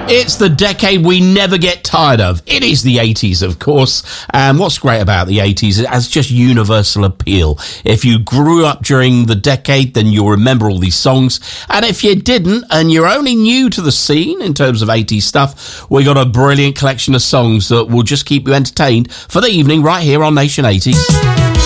It's the decade we never get tired of. It is the 80s, of course. And what's great about the 80s, it has just universal appeal. If you grew up during the decade, then you'll remember all these songs. And if you didn't, and you're only new to the scene in terms of 80s stuff, we got a brilliant collection of songs that will just keep you entertained for the evening right here on Nation 80s.